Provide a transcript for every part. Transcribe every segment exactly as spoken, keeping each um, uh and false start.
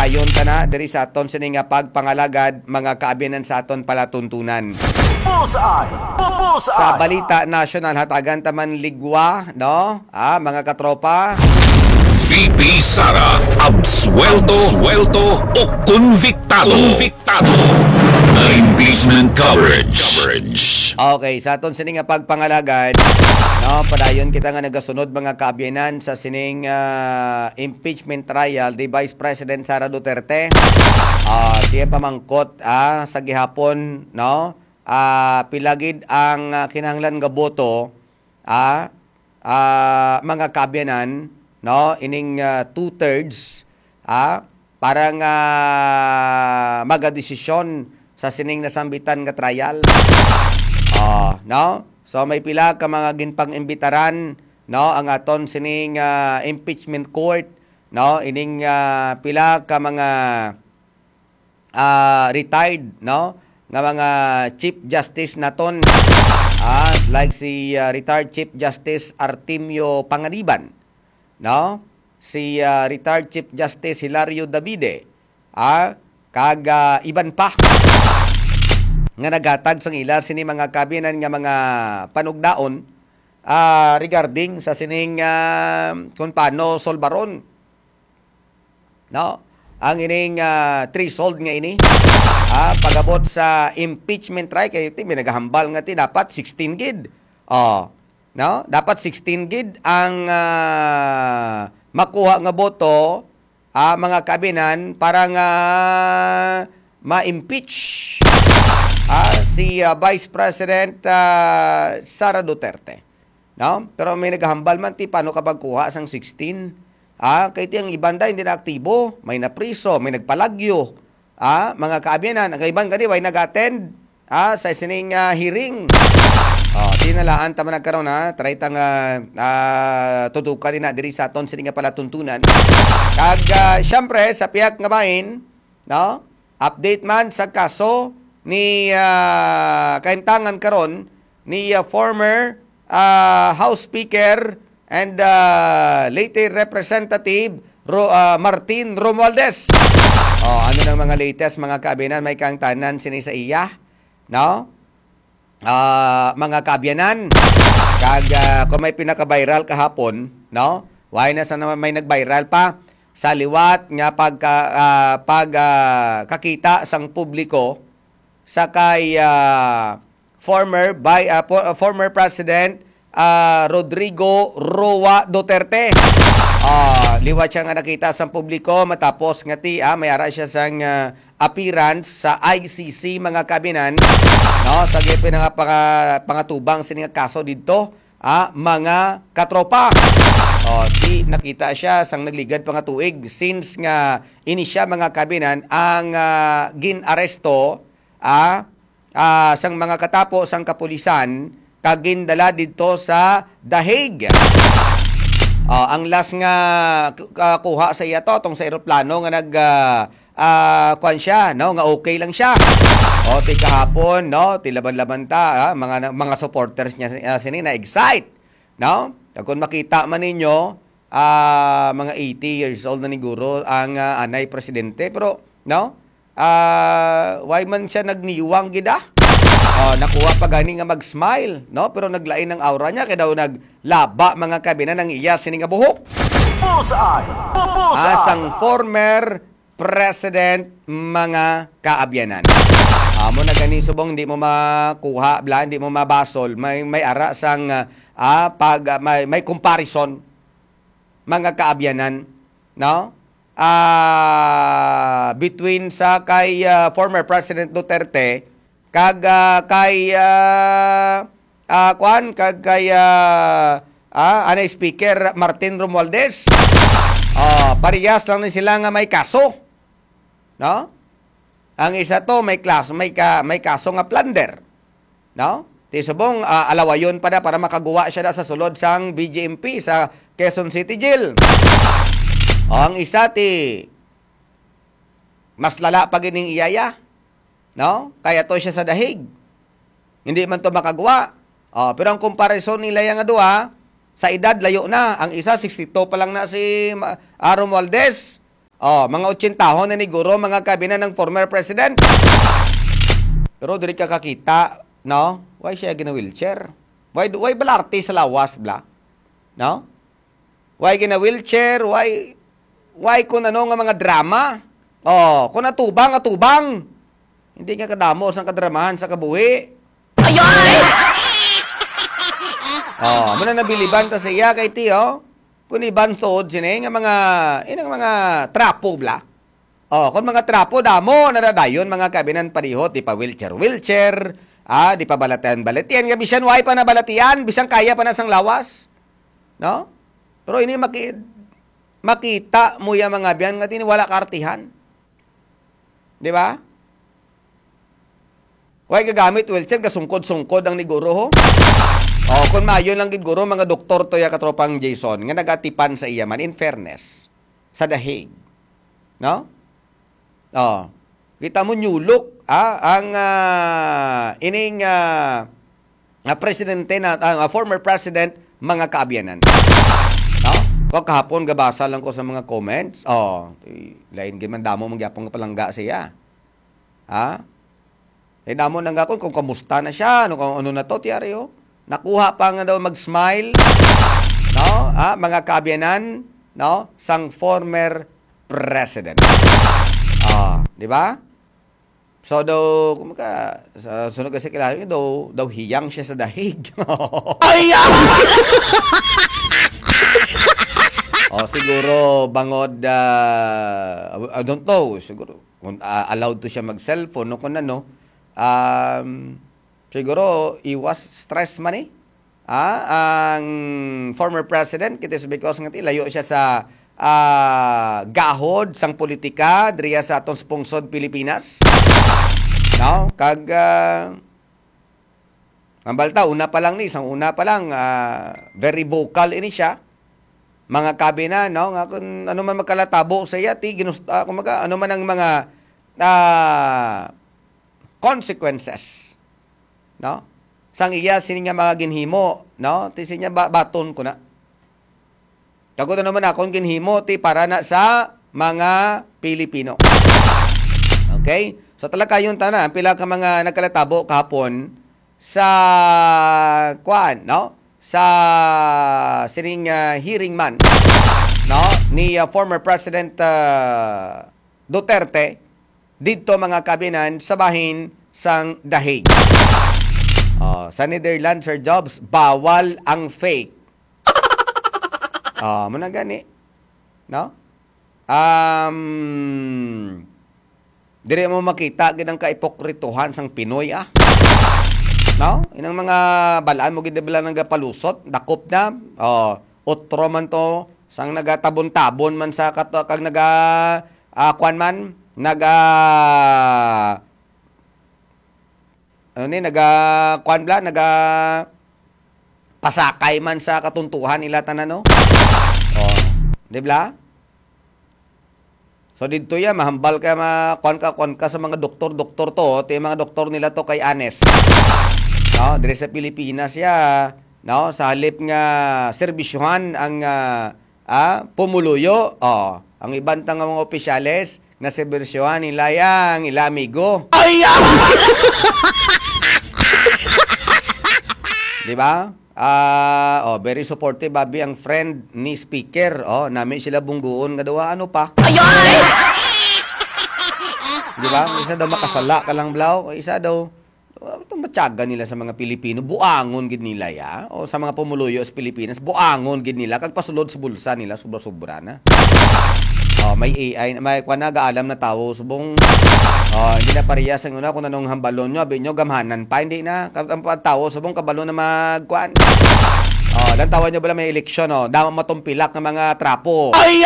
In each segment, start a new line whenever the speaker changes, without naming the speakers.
padayon ta na diri sa aton sini nga pagpangalagad mga kaabianan sa aton palatuntunan.
Bullseye! Bullseye!
Sa balita national hatagan taman ligwa, no? Ah, mga katropa.
V P Sara, absuelto, suelto o convictado. Convictado. Na impeachment coverage. Coverage.
Okay, sa aton sining nga pagpangalagad, no, padayon kita nga nagasunod mga kaabianan sa sining uh, impeachment trial di Vice President Sara Duterte. Ah, uh, siya pamangkot ah, sa gihapon, no? Ah, uh, pilagid ang uh, kinahanglan nga boto ah, uh, mga kaabianan, no, ining uh, two-thirds ah, para nga magadesisyon sa sining nasambitan nga trial. Oh, no? So may pila ka mga ginpang-imbitaran, no, ang aton sining uh, impeachment court, no, ining uh, pila ka mga uh, retired, no, nga mga Chief Justice naton, ah, like si uh, retired Chief Justice Artemio Panganiban, no, si uh, retired Chief Justice Hilario Davide, ah, kag uh, iban pa nga nagatag sang ilar sini mga kabinan nga mga panugdaon uh, regarding sa sining uh, kung paano solbaron, no, ang ining uh, threshold nga ini uh, pagabot sa impeachment trial kay ti naghahambal nga ti dapat sixteen gid. Oh, no, dapat sixteen gid ang uh, makuha nga boto uh, mga kabinan para nga ma-impeach Ah, si uh, Vice President uh, Sara Duterte. No? Pero may naghambal man ti paano kapag kuha sang sixteen. Ah, kay ti ang ibanda hindi na aktibo, may napriso, may nagpalagyo. Ah, mga kaabianan, ang iban kadi way nag-attend ah sa sining uh, hearing. Oh, tinalaan ta man nagkaroon ha, try tang uh, uh, tutukan din na diri sa aton sining nga palatuntunan. Kag uh, syempre sa piyak nga bahin, no? Update man sa kaso ni uh, kaintangan karon ni uh, former uh, House Speaker and uh, late Representative Ro, uh, Martin Romualdez. Oh, ano nang mga latest mga kaabianan may kang tanan sini sa iya, no? Uh, mga kaabianan kag uh, kung may pinaka-viral kahapon, no? Why na sa naman may nag-viral pa sa liwat nga pagka uh, pag uh, kakita sang publiko sa kay uh, former by uh, former President uh, Rodrigo Roa Duterte. Uh, liwat siya nga nakita sa publiko matapos nga ti ah, may ara siya sang uh, appearance sa I C C mga kabinan, no, sa gipi nga panga, pangatubang sini nga kaso didto ah, mga katropa. Oh, di nakita siya sang nagligad pa nga tuig since nga ini siya mga kabinan ang uh, gin-aresto Ah, ah, sang mga katapo sang kapulisan kagindala dito sa The Hague. Ah, ang last nga uh, kuha sa iya to tong sa eroplano nga nag uh, uh, kwan siya, no, nga okay lang siya. O ti kahapon, no, ti laban-laban ta, ah, mga mga supporters niya uh, sini na excite, no? Kung makita man ninyo, uh, mga eighty years old na ni guro ang uh, anay presidente pero no? Ah, uh, why man siya nagniwang gida? Oh, nakuha pa gani nga mag-smile, no? Pero naglain ang aura niya kay daw naglaba mga kabinan ng iya sini nga buhok.
Bullseye! Bullseye!
Asang former president mga kaabyanan. Amo na gani subong di mo makuha, bla, di mo mabasol, may may ara sang ah, pag uh, may, may comparison mga kaabyanan, no? Uh, between sa kay uh, former President Duterte kag uh, kay uh, uh, kwan kag kay uh, uh, anay speaker Martin Romualdez. Oh, parehas lang ni sila nga may kaso, no? Ang isa to may class may ka, may kaso nga plunder, no? Ti subong uh, alawayon pa na para makagawa siya na sa sulod sang B J M P sa Quezon City Jail. O, ang isa ti mas lala pa gining iyaya, no? Kaya to siya sa dahig. Hindi man to makagawa. O, pero ang comparison nila yang dua sa edad layo na. Ang isa sixty-two pa lang na si uh, Romualdez. Oh, mga otsintahon na niguro mga kabinet ng former president. Pero diri ka kakita, no? Why siya gina-wheelchair? Why why balarte sa lawas bla? No? Why gina-wheelchair? Why why kun ano nga mga drama? Oh, kun atubang atubang. Hindi nga kadamo sang kadramahan sa kabuhi.
Ayoy!
Oh, muna nabiliban ta siya kay tiyo. Kung iban tuod sini nga mga inang mga trapo bla. Oh, kung mga trapo damo nadadayon mga kabinan parihot di pa wheelchair wheelchair, ah di pa balatian balatian nga bisan way pa na balatian, bisan kaya pa na sang lawas. No? Pero ini maki makita mo ya mga biyan nga tini wala kartihan. Di ba? Way gagamit wheelchair kasungkod-sungkod ang niguro ho. Oh, kung mayon lang gid guro mga doktor to ya katropang Jason nga nagatipan sa iya man in fairness sa dahig. No? Oh. Kita mo nyulok ah, ang uh, ining uh, uh, presidente na uh, former president mga kaabianan. No? Ko kahapon gabasa lang ko sa mga comments. Oh, lain gid man damo magyapon nga palangga siya. Ha? Eh damo nang gakon kung kamusta na siya, ano kung ano na to tiyari oh. Nakuha pa nga daw mag-smile, no? Ah, mga kabiyanan, no? Sang former president. Ah, di ba? So daw, kumaka, sa sunod kasi kilala niyo, daw, daw hiyang siya sa dahig.
Ay!
Oh, siguro bangod, uh, I don't know, siguro, kung uh, allowed to siya mag-cellphone, no? Kung ano, um, siguro, iwas stress man eh. Ah, ang former president, kita is because nga layo siya sa ah, gahod sang politika driya sa atong spungsod Pilipinas. No? Kag uh, ang balta, una pa lang ni, isang una pa lang, uh, very vocal ini siya. Mga kabina, no? Nga kung ano man magkalatabo sa iya, ti, ginusto, uh, kumaga, ano man ang mga uh, consequences. No? Sang iya sininga mga ginhimo, no? Ti sinya ba baton ko na. Kago naman akong ginhimo ti para na sa mga Pilipino. Okay? So talaga yung tanan, pila ka mga nagkalatabo kahapon sa kwan, no? Sa sining uh, hearing man, no? Ni uh, former President uh, Duterte dito mga kabinan sa bahin sang Dahig. Oh, sa Netherlands, Sir Jobs, bawal ang fake. Oh, muna gani. No? Um, dire mo makita gid ang kaipokrituhan sang Pinoy ah. No? Inang mga balaan mo gid bala nga palusot, dakop na. Oh, otro man to sang nagatabon-tabon man sa kato kag naga uh, kwan man, naga ano ni naga kwan bla naga pasakay man sa katuntuhan nila tanan no. Oh, di bla? So dito ya mahambal ka ma kwan ka kwan ka sa mga doktor-doktor to, ti mga doktor nila to kay Anes. No, dire sa Pilipinas ya, no, sa halip nga serbisyohan ang uh, ah, pumuluyo. Oh, ang ibang tang mga opisyales na serbisyohan nila yang ila amigo.
Ay!
Di ba? Ah, uh, oh, very supportive babi ang friend ni speaker. Oh, nami sila bungguon nga daw ano pa.
Ayoy!
Di ba? Isa daw makasala ka lang blaw, isa daw itong matyaga nila sa mga Pilipino, buangon gid nila ya. O sa mga pumuluyo sa Pilipinas, buangon gid nila kag pasulod sa bulsa nila sobra-sobra na. Oh, may A I, may kwa nag-aalam na tao subong oh, hindi na parehas ang una kung anong hambalon nyo, abi nyo gamhanan pa, hindi na ang tao subong kabalo na magkuan. Oh, dan tawa nyo bala may eleksyon oh, daw matumpilak ng mga trapo.
Ay!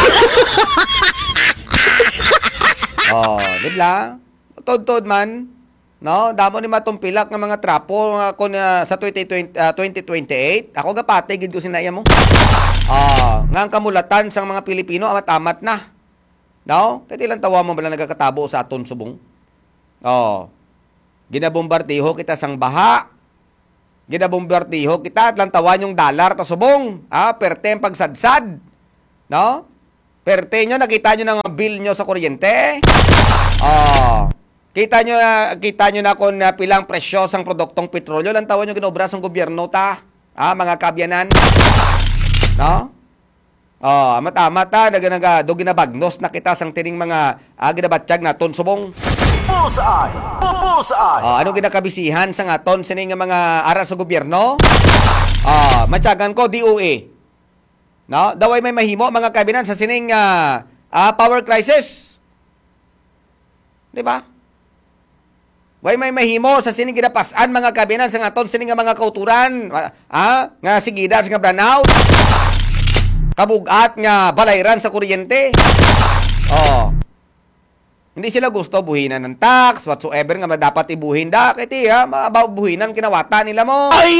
Oh, di ba? Tod-tod man, no? Damo ni matumpilak ng mga trapo uh, kun uh, sa twenty twenty, uh, twenty twenty-eight. Ako gapate gid ko sinaya mo. Oh, nga ang kamulatan sang mga Pilipino amat-amat na. No? Kaya ilang tawa mo bala nagkakatabo sa aton subong. Oh. Ginabombardiho kita sang baha. Ginabombardiho kita at lang tawan yung dollar ta subong. Ah, perte ang pagsadsad. No? Perte nyo, nakita nyo ng bill nyo sa kuryente? Oh. Kita nyo, ah, kita nyo na kung uh, pilang presyosang produktong petrolyo. Lang tawon nyo ginobra sa gobyerno ta. Ah, mga kabyanan. No? Oh, mata ta, naga do ginabagnos na kita sang tining mga ah, ginabatsyag naton subong.
Bullseye! Bullseye!
Oh, ano ginakabisihan sa ngaton sining nga mga aras sa gobyerno? Ah, matyagan ko D O A. No, daway may mahimo mga kabinan sa sining ah, ah, power crisis. 'Di ba? Way may mahimo sa sining ginapas-an mga kabinan sa ngaton sining nga mga kauturan, ah, nga sigida nga brownout. Kabugat nga balayran sa kuryente. Oh. Hindi sila gusto buhinan ng tax, whatsoever nga dapat ibuhin da. Kaya ti, ha, mabuhinan kinawata nila mo.
Ay,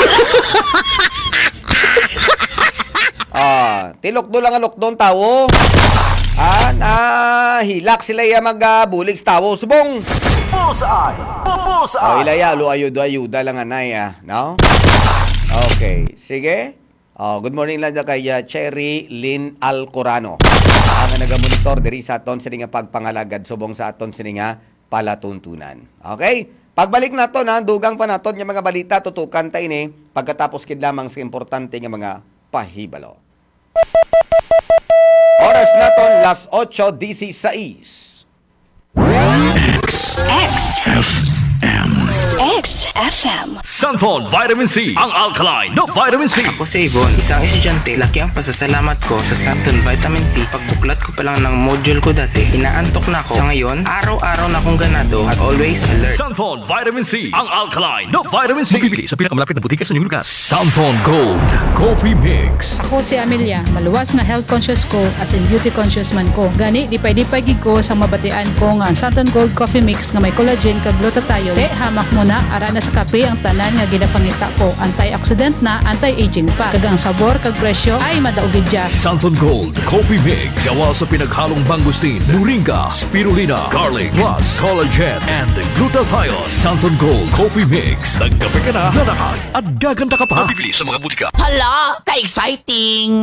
Ah, tilokdo lang ang lokdon tawo. Ah, na hilak sila ya magbulig sa tawo subong.
Bullseye!
Oh,
Bullseye!
ilaya lo ayuda ayuda lang anay ah, no? Okay, sige. Oh, good morning lang dyan kay uh, Cherry Lynn Alcorano. Ang nagamonitor diri sa aton sini nga pagpangalagad subong sa aton sini nga palatuntunan. Okay? Pagbalik nato na dugang pa naton nga mga balita tutukan ta ini pagkatapos kid lamang sa importante nga mga pahibalo. Oras naton las ocho dieciséis.
X X F M.
Sanford Vitamin C, ang alkaline na vitamin C.
Ako si Yvonne, isang estudyante. Laki ang pasasalamat ko sa Santon Vitamin C. Pagbuklat ko pa lang ng module ko dati, inaantok na ako. Sa ngayon, araw-araw na akong ganado at always alert.
Sanford Vitamin C, ang alkaline na vitamin C. Mabibili sa pinakamalapit na butika sa inyong lugar. Sanford Gold Coffee Mix.
Ako si Amelia, maluwas nga health conscious ko as in beauty conscious man ko. Gani, dipay-dipay gid ko sa mabatian ko nga Santon Gold Coffee Mix nga may collagen kag glutathione. Te, hamak mo na, ara na sa kape ang tanan nga ginapangita ko. Antioxidant na, anti-aging pa. Kag ang sabor kag presyo ay madaugid dya.
Sanford Gold Coffee Mix. Gawa sa pinaghalong mangustin, moringa, spirulina, garlic, plus collagen and glutathione. Sanford Gold Coffee Mix. Nagkape ka na, lalakas at gaganda ka pa. Mabibili sa mga butika.
hala, ka-exciting!